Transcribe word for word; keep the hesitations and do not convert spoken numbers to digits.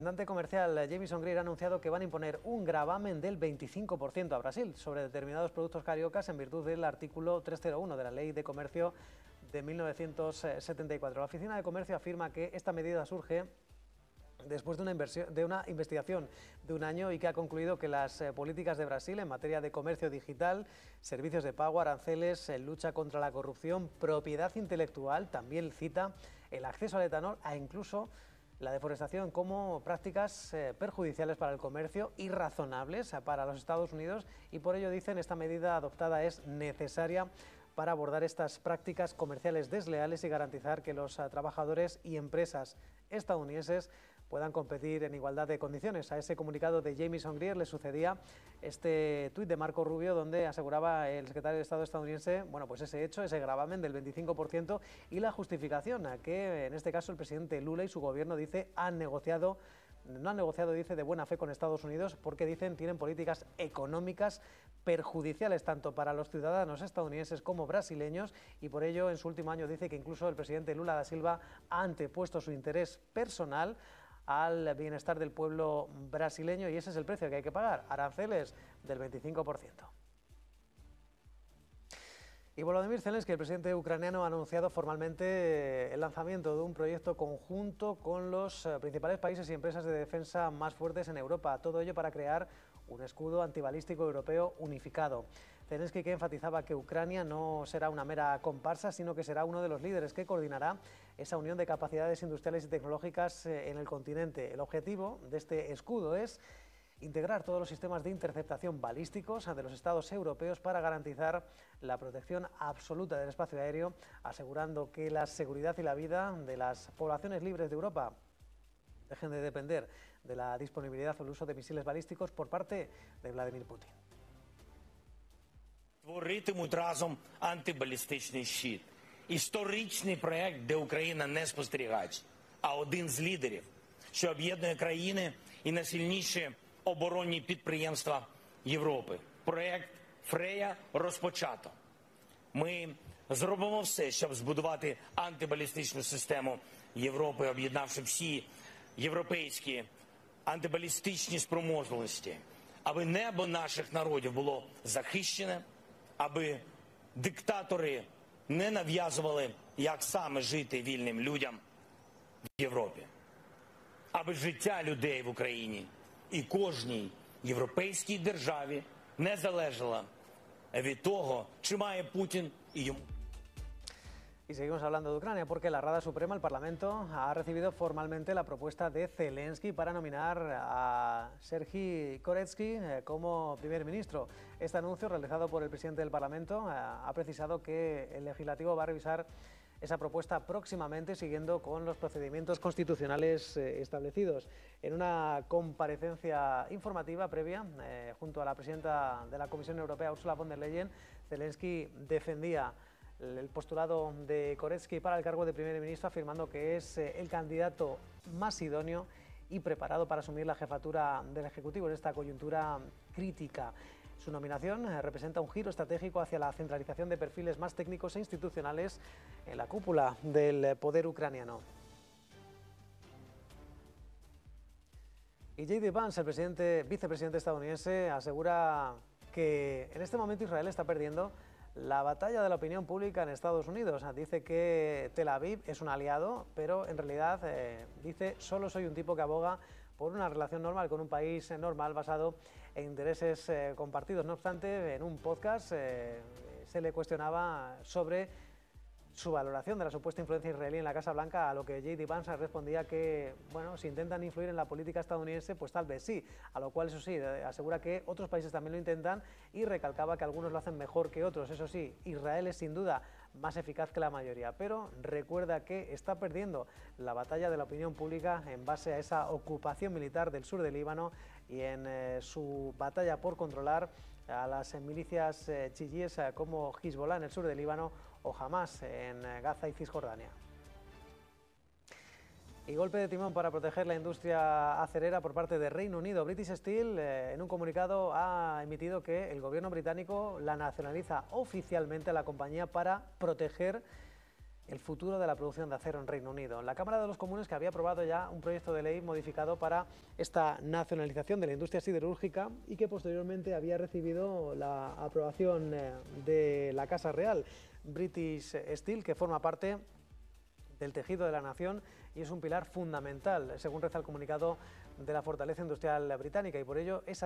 El representante comercial Jamieson Greer ha anunciado que van a imponer un gravamen del veinticinco por ciento a Brasil sobre determinados productos cariocas en virtud del artículo trescientos uno de la Ley de Comercio de mil novecientos setenta y cuatro. La Oficina de Comercio afirma que esta medida surge después de una, inversión, de una investigación de un año y que ha concluido que las eh, políticas de Brasil en materia de comercio digital, servicios de pago, aranceles, eh, lucha contra la corrupción, propiedad intelectual, también cita el acceso al etanol a incluso la deforestación como prácticas eh, perjudiciales para el comercio y razonables eh, para los Estados Unidos, y por ello dicen esta medida adoptada es necesaria para abordar estas prácticas comerciales desleales y garantizar que los uh, trabajadores y empresas estadounidenses puedan competir en igualdad de condiciones. A ese comunicado de Jamieson Greer le sucedía este tuit de Marco Rubio donde aseguraba el secretario de Estado estadounidense, bueno, pues ese hecho, ese gravamen del veinticinco por ciento y la justificación a que en este caso el presidente Lula y su gobierno dice han negociado No han negociado, dice, de buena fe con Estados Unidos porque, dicen, tienen políticas económicas perjudiciales tanto para los ciudadanos estadounidenses como brasileños, y por ello en su último año dice que incluso el presidente Lula da Silva ha antepuesto su interés personal al bienestar del pueblo brasileño, y ese es el precio que hay que pagar, aranceles del veinticinco por ciento. Y Volodymyr Zelensky, el presidente ucraniano, ha anunciado formalmente el lanzamiento de un proyecto conjunto con los principales países y empresas de defensa más fuertes en Europa. Todo ello para crear un escudo antibalístico europeo unificado. Zelensky, que enfatizaba que Ucrania no será una mera comparsa, sino que será uno de los líderes que coordinará esa unión de capacidades industriales y tecnológicas en el continente. El objetivo de este escudo es integrar todos los sistemas de interceptación balísticos de los estados europeos para garantizar la protección absoluta del espacio aéreo, asegurando que la seguridad y la vida de las poblaciones libres de Europa dejen de depender de la disponibilidad o el uso de misiles balísticos por parte de Vladimir Putin. Творитимуть разом антибалістичний щит. Історичний проект, де Україна не спостерігач, а один з лідерів, що об'єднує країни і найсильніші оборонні підприємства Європи. Проект Фрея розпочато. Ми зробимо все, щоб збудувати антибалістичну систему Європи, об'єднавши всі європейські антибалістичні спроможності, аби небо наших народів було захищене, аби диктатори не нав'язували, як саме жити вільним людям в Європі, аби життя людей в Україні і кожній європейській державі не залежало від того, чи має Путін і йому. Y seguimos hablando de Ucrania porque la Rada Suprema, el Parlamento, ha recibido formalmente la propuesta de Zelensky para nominar a Serhii Koretsky como primer ministro. Este anuncio, realizado por el presidente del Parlamento, ha precisado que el legislativo va a revisar esa propuesta próximamente, siguiendo con los procedimientos constitucionales eh, establecidos. En una comparecencia informativa previa, eh, junto a la presidenta de la Comisión Europea, Ursula von der Leyen, Zelensky defendía el postulado de Koretsky para el cargo de primer ministro, afirmando que es eh, el candidato más idóneo y preparado para asumir la jefatura del Ejecutivo en esta coyuntura crítica. Su nominación representa un giro estratégico hacia la centralización de perfiles más técnicos e institucionales en la cúpula del poder ucraniano. Y J D Vance, el presidente, vicepresidente estadounidense, asegura que en este momento Israel está perdiendo la batalla de la opinión pública en Estados Unidos. Dice que Tel Aviv es un aliado, pero en realidad eh, dice solo soy un tipo que aboga por una relación normal con un país normal basado en intereses eh, compartidos. No obstante, en un podcast eh, se le cuestionaba sobre su valoración de la supuesta influencia israelí en la Casa Blanca, a lo que J D Vance respondía que, bueno, si intentan influir en la política estadounidense, pues tal vez sí, a lo cual, eso sí, asegura que otros países también lo intentan y recalcaba que algunos lo hacen mejor que otros. Eso sí, Israel es sin duda más eficaz que la mayoría, pero recuerda que está perdiendo la batalla de la opinión pública en base a esa ocupación militar del sur del Líbano y en eh, su batalla por controlar a las milicias eh, chiíes eh, como Hezbollah en el sur del Líbano o Hamas en eh, Gaza y Cisjordania. Y golpe de timón para proteger la industria acerera por parte de Reino Unido. British Steel, eh, en un comunicado, ha emitido que el gobierno británico la nacionaliza oficialmente a la compañía para proteger el futuro de la producción de acero en Reino Unido. La Cámara de los Comunes, que había aprobado ya un proyecto de ley modificado para esta nacionalización de la industria siderúrgica y que posteriormente había recibido la aprobación de la Casa Real, British Steel, que forma parte del tejido de la nación y es un pilar fundamental, según reza el comunicado de la fortaleza industrial británica, y por ello esa